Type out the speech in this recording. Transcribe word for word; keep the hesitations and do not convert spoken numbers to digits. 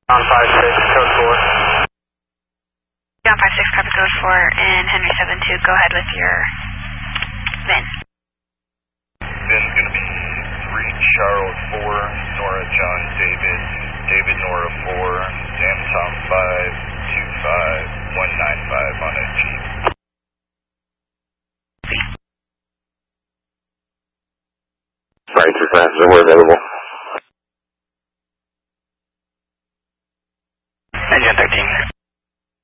John five six, code four. John five six, copy code four, and Henry seven two, go ahead with your V I N. Vin's going to be three Charles four, Nora John David, David Nora four, Sam Tom five, two five, one nine five on a Jeep. Right, two fast, we're available.